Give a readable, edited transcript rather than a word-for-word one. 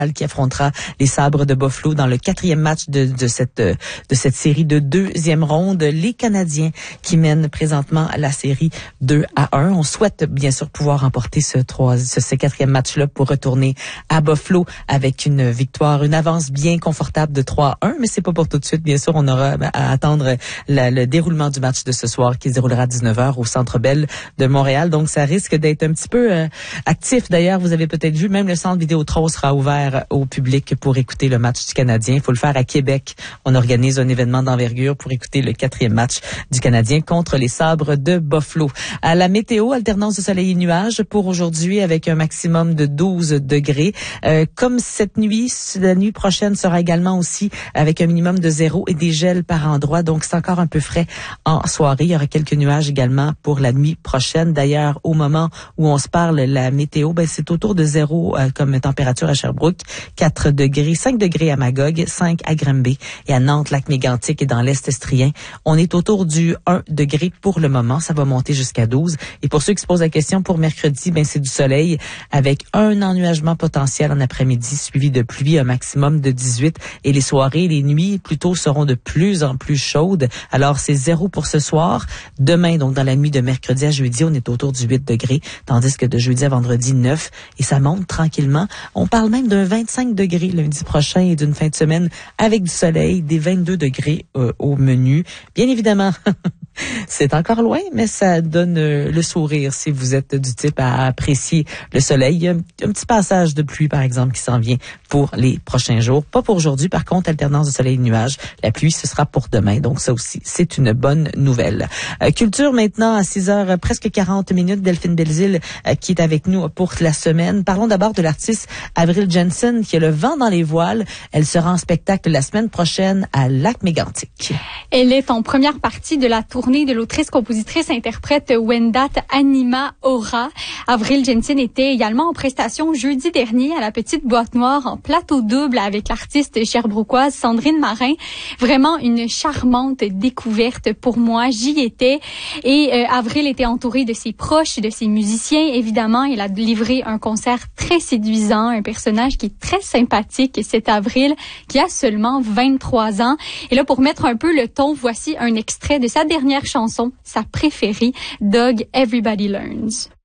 qui affrontera les Sabres de Buffalo dans le 4e match de cette série de 2e ronde. Les Canadiens qui mènent présentement la série 2-1. On souhaite bien sûr pouvoir remporter ce 4e match-là pour retourner à Buffalo avec une victoire, une avance bien confortable de 3-1, mais c'est pas pour tout de suite. Bien sûr, on aura à attendre le déroulement du match de ce soir qui se déroulera à 19h au Centre Bell de Montréal. Donc, ça risque d'être un petit peu actif. D'ailleurs, vous avez peut-être vu, même le centre Vidéotron sera ouvert au public pour écouter le match du Canadien. Il faut le faire à Québec. On organise un événement d'envergure pour écouter le 4e match du Canadien contre les Sabres de Buffalo. À la météo, alternance de soleil et nuages pour aujourd'hui avec un maximum de 12 degrés. Comme cette nuit, la nuit prochaine sera également aussi avec un minimum de 0 et des gels par endroit. Donc, c'est encore un peu frais en soirée. Il y aura quelques nuages également pour la nuit prochaine. D'ailleurs, au moment où on se parle, la météo, c'est autour de 0 comme température à Sherbrooke. 4 degrés, 5 degrés à Magog, 5 à Granby et à Nantes, Lac-Mégantic et dans l'Est estrien. On est autour du 1 degré pour le moment. Ça va monter jusqu'à 12. Et pour ceux qui se posent la question pour mercredi, c'est du soleil avec un ennuagement potentiel en après-midi suivi de pluie, un maximum de 18. Et les soirées, les nuits plutôt seront de plus en plus chaudes. Alors, c'est 0 pour ce soir. Demain, donc dans la nuit de mercredi à jeudi, on est autour du 8 degrés, tandis que de jeudi à vendredi, 9. Et ça monte tranquillement. On parle même d'un 25 degrés lundi prochain et d'une fin de semaine avec du soleil, des 22 degrés au menu. Bien évidemment, c'est encore loin, mais ça donne le sourire si vous êtes du type à apprécier le soleil. Il y a un petit passage de pluie, par exemple, qui s'en vient pour les prochains jours. Pas pour aujourd'hui, par contre, alternance de soleil et de nuages. La pluie, ce sera pour demain. Donc ça aussi, c'est une bonne nouvelle. Culture maintenant à 6h, presque 40 minutes. Delphine Belzile qui est avec nous pour la semaine. Parlons d'abord de l'artiste Avril Jensen qui a le vent dans les voiles. Elle sera en spectacle la semaine prochaine à Lac-Mégantic. Elle est en première partie de la tournée de l'autrice-compositrice-interprète Wendat Anima Aura. Avril Jensen était également en prestation jeudi dernier à la Petite Boîte Noire en plateau double avec l'artiste sherbrookoise Sandrine Marin. Vraiment une charmante découverte pour moi. J'y étais et Avril était entourée de ses proches, de ses musiciens. Évidemment, elle a livré un concert très séduisant, un personnage qui est très sympathique. C'est Avril qui a seulement 23 ans. Et là, pour mettre un peu le ton, voici un extrait de sa dernière chanson, sa préférée, Dog Everybody Learns.